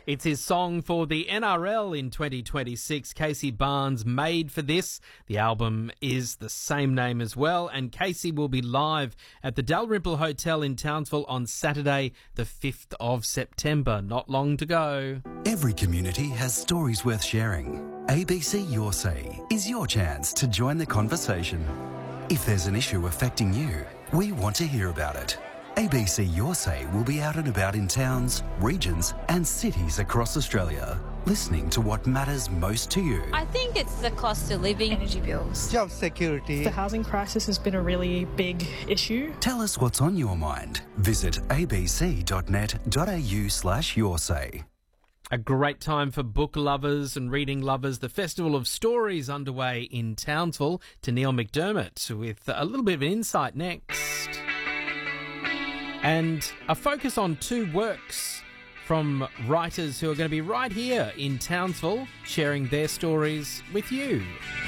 It's his song for the NRL in 2026. Casey Barnes made for this. The album is the same name as well, and Casey will be live at the Dalrymple Hotel in Townsville on Saturday, the 5th of September. Not long to go. Every community has stories worth sharing. ABC Your Say is your chance to join the conversation. If there's an issue affecting you, we want to hear about it. ABC Your Say will be out and about in towns, regions and cities across Australia, listening to what matters most to you. I think it's the cost of living, energy bills, job security. The housing crisis has been a really big issue. Tell us what's on your mind. Visit abc.net.au/yoursay. A great time for book lovers and reading lovers. The Festival of Stories underway in Townsville. To Neil McDermott with a little bit of an insight next. And a focus on two works from writers who are going to be right here in Townsville sharing their stories with you.